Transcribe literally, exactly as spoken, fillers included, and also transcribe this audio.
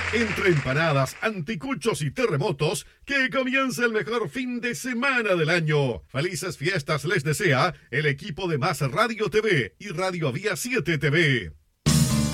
Entre empanadas, anticuchos y terremotos, que comience el mejor fin de semana del año. Felices fiestas les desea el equipo de Más Radio T V y Radio Vía siete T V.